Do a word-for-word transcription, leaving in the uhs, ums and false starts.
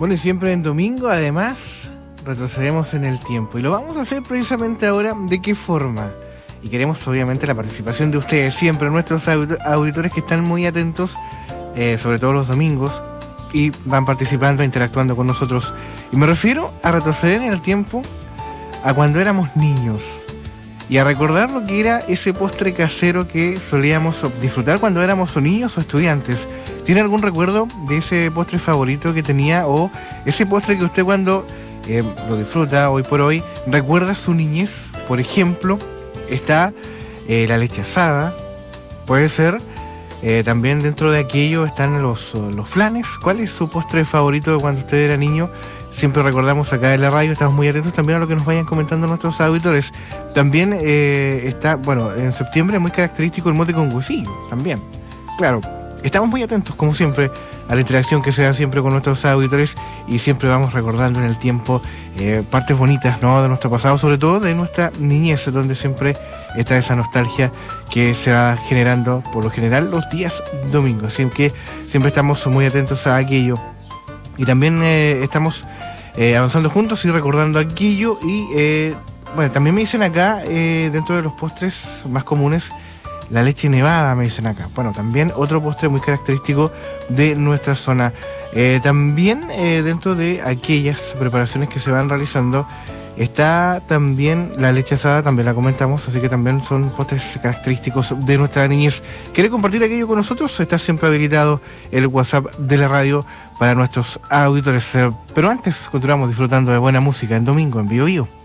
Bueno, y siempre en domingo, además, retrocedemos en el tiempo. Y lo vamos a hacer precisamente ahora. ¿De qué forma? Y queremos, obviamente, la participación de ustedes, siempre nuestros auditores que están muy atentos, eh, sobre todo los domingos, y van participando, interactuando con nosotros. Y me refiero a retroceder en el tiempo a cuando éramos niños. Y a recordar lo que era ese postre casero que solíamos disfrutar cuando éramos o niños o estudiantes. ¿Tiene algún recuerdo de ese postre favorito que tenía? O ese postre que usted cuando eh, lo disfruta hoy por hoy, recuerda su niñez. Por ejemplo, está eh, la leche asada. Puede ser. Eh, también dentro de aquello están los, los flanes. ¿Cuál es su postre favorito de cuando usted era niño? Siempre recordamos acá en la radio, estamos muy atentos también a lo que nos vayan comentando nuestros auditores. También eh, está, bueno, en septiembre es muy característico el mote con huesillo, también. Claro, estamos muy atentos, como siempre, a la interacción que se da siempre con nuestros auditores y siempre vamos recordando en el tiempo eh, partes bonitas, ¿no?, de nuestro pasado, sobre todo de nuestra niñez, donde siempre está esa nostalgia que se va generando, por lo general, los días domingos. Así que siempre estamos muy atentos a aquello. Y también eh, estamos eh, avanzando juntos y recordando aquello. Y eh, bueno, también me dicen acá, eh, dentro de los postres más comunes, la leche nevada, me dicen acá. Bueno, también otro postre muy característico de nuestra zona. Eh, también eh, dentro de aquellas preparaciones que se van realizando está también la leche asada, también la comentamos, así que también son postres característicos de nuestra niñez. ¿Quiere compartir aquello con nosotros? Está siempre habilitado el WhatsApp de la radio para nuestros auditores. Pero antes continuamos disfrutando de buena música en domingo en Bio Bio.